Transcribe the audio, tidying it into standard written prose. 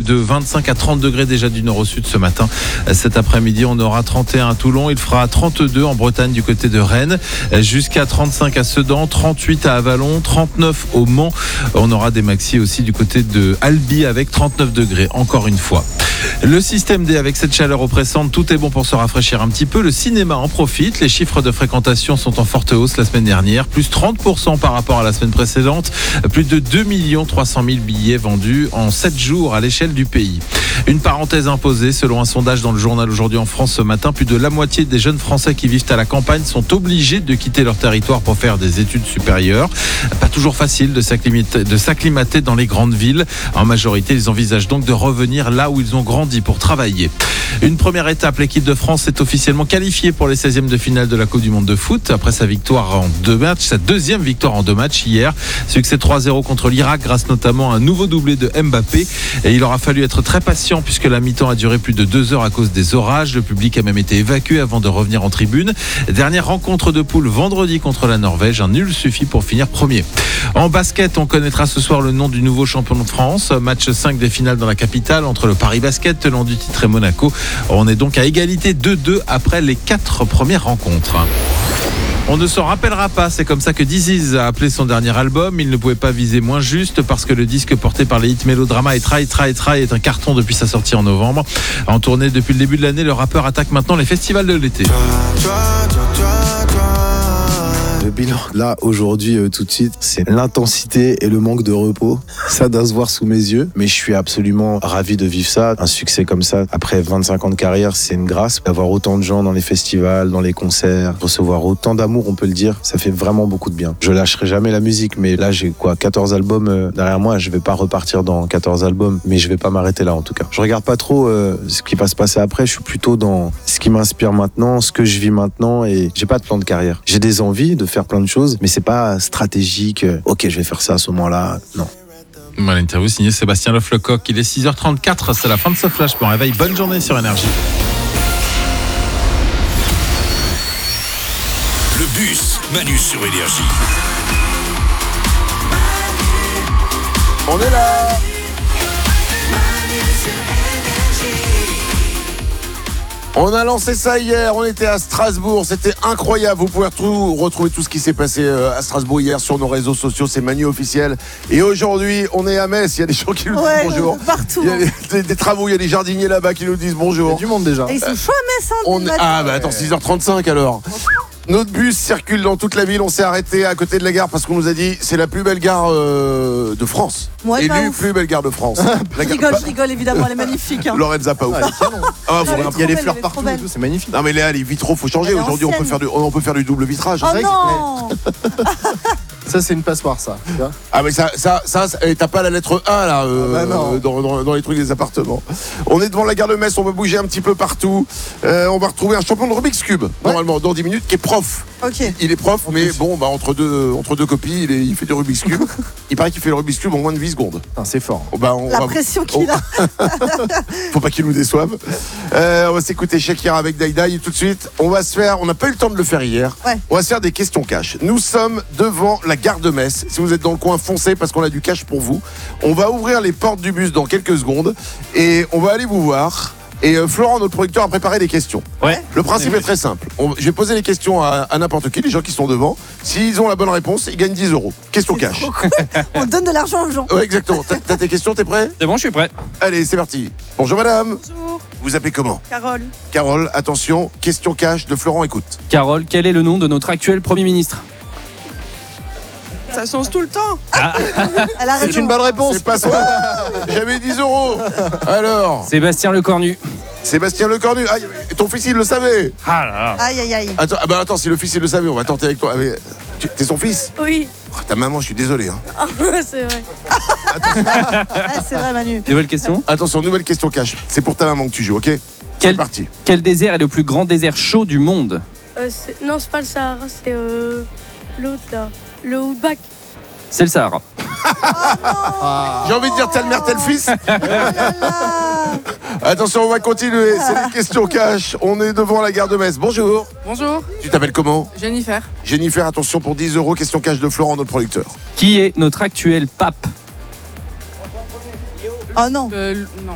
de 25 à 30 degrés déjà du nord au sud ce matin. Cet après-midi, on aura 31 à Toulon. Il fera 32 en Bretagne du côté de Rennes, jusqu'à 35 à Sedan, 38 à Avallon, 39 au Mans. On aura des maxi aussi du côté de Albi avec 39 degrés, encore une fois. Le système D, avec cette chaleur oppressante, tout est bon pour se rafraîchir un petit peu. Le cinéma en profite. Les chiffres de fréquentation sont en forte hausse la semaine dernière, plus 30% par rapport à la semaine précédente. Plus de 2 300 000 billets vendus en 7 jours à l'échelle du pays. Une parenthèse imposée, selon un sondage dans le journal Aujourd'hui en France ce matin, plus de la moitié des jeunes Français qui vivent à la campagne sont obligés de quitter leur territoire pour faire des études supérieures. Pas toujours facile de s'acclimater dans les grandes villes. En majorité, ils envisagent donc de revenir là où ils ont grandi pour travailler. Une première étape, l'équipe de France est officiellement qualifiée pour les 16e de finale de la Coupe du Monde de foot après sa victoire en 2 matchs, sa deuxième victoire en 2 matchs hier. Succès 3-0 contre l'Irak grâce notamment à un nouveau doublé de Mbappé. Et il aura fallu être très patient puisque la mi-temps a duré plus de 2 heures à cause des orages. Le public a même été évacué avant de revenir en tribune. Dernière rencontre de poule vendredi contre la Norvège. Un nul suffit pour finir premier. En basket, on connaîtra ce soir le nom du nouveau champion de France. Match 5 des finales dans la capitale entre le Paris Basket, tenant du titre, et Monaco. On est donc à égalité 2-2 après les 4 premières rencontres. On ne s'en rappellera pas, c'est comme ça que Disease a appelé son dernier album. Il ne pouvait pas viser moins juste parce que le disque porté par les hits Mélodrama et Try est un carton depuis sa sortie en novembre. En tournée depuis le début de l'année, le rappeur attaque maintenant les festivals de l'été. Le bilan, là, aujourd'hui, tout de suite, c'est l'intensité et le manque de repos. Ça doit se voir sous mes yeux, mais je suis absolument ravi de vivre ça. Un succès comme ça, après 25 ans de carrière, c'est une grâce. D'avoir autant de gens dans les festivals, dans les concerts, recevoir autant d'amour, on peut le dire, ça fait vraiment beaucoup de bien. Je lâcherai jamais la musique, mais là, j'ai 14 albums derrière moi. Je vais pas repartir dans 14 albums, mais je vais pas m'arrêter là, en tout cas. Je regarde pas trop ce qui va se passer après. Je suis plutôt dans ce qui m'inspire maintenant, ce que je vis maintenant, et j'ai pas de plan de carrière. J'ai des envies de faire plein de choses, mais c'est pas stratégique. Ok, je vais faire ça à ce moment-là. Non. L'interview signée Sébastien Leflecoq. Il est 6h34, c'est la fin de ce flash. Bon réveil, bonne journée sur Énergie. Le bus Manu sur Énergie. On est là. On a lancé ça hier, on était à Strasbourg, c'était incroyable. Vous pouvez retrouver tout ce qui s'est passé à Strasbourg hier sur nos réseaux sociaux, c'est Manu officiel. Et aujourd'hui, on est à Metz, il y a des gens qui nous disent bonjour. Partout. Il y a des travaux, il y a des jardiniers là-bas qui nous disent bonjour. Il y a du monde déjà. Et ils sont chauds à Metz, Attends, 6h35 alors. Notre bus circule dans toute la ville. On s'est arrêté à côté de la gare parce qu'on nous a dit c'est la plus belle gare de France. Ouais, Élue plus belle gare de France. Je rigole évidemment, elle est magnifique. Hein. Lorenza pas ouf. Il y a des fleurs partout, c'est magnifique. Non mais là les vitraux faut changer. Aujourd'hui on peut faire du double vitrage. Oh non. Ça c'est une passoire ça. Ah mais ça t'as pas la lettre A là dans les trucs des appartements. On est devant la gare de Metz, on va bouger un petit peu partout. On va retrouver un champion de Rubik's Cube normalement dans 10 minutes qui est prof. Ok. Il est prof mais bon entre deux copies il fait du Rubik's Cube. Il paraît qu'il fait le Rubik's Cube en moins de 8 secondes. C'est fort. La pression qu'il a. Faut pas qu'il nous déçoive. On va s'écouter Shakira avec Daïdaï tout de suite. On n'a pas eu le temps de le faire hier. Ouais. On va se faire des questions cash. Nous sommes devant la gare de Metz. Si vous êtes dans le coin, foncez parce qu'on a du cash pour vous. On va ouvrir les portes du bus dans quelques secondes et on va aller vous voir. Et Florent, notre producteur, a préparé des questions. Ouais. Le principe est très simple. Je vais poser les questions à n'importe qui, les gens qui sont devant. S'ils ont la bonne réponse, ils gagnent 10 €. Question cash. On donne de l'argent aux gens. Ouais, exactement. T'as tes questions, t'es prêt ? C'est bon, je suis prêt. Allez, c'est parti. Bonjour madame. Bonjour. Vous appelez comment ? Carole. Carole, attention, question cash de Florent, écoute. Carole, quel est le nom de notre actuel Premier ministre ? Ça change tout le temps. Elle a raison. C'est une bonne réponse. C'est pas ça. J'avais 10 €. Alors, Sébastien Lecornu. Sébastien Lecornu. Ah, ton fils, il le savait. Ah là là. Aïe aïe aïe. Attends, si le fils, il le savait, on va tenter avec toi. T'es son fils ? Oui. Oh, ta maman, je suis désolé. C'est vrai. C'est vrai Manu. Nouvelle question. Attention, nouvelle question cash. C'est pour ta maman que tu joues, ok ? C'est parti. Quel désert est le plus grand désert chaud du monde ? Non, c'est pas le Sahara, c'est l'autre là. Le Outback. C'est le Sahara. J'ai envie de dire telle mère, tel fils. Attention, on va continuer. C'est les questions cash. On est devant la gare de Metz. Bonjour. Bonjour, Tu t'appelles comment ? Jennifer. Jennifer, attention pour 10 €. Question cash de Florent, notre producteur. Qui est notre actuel pape ? Oh non. Non.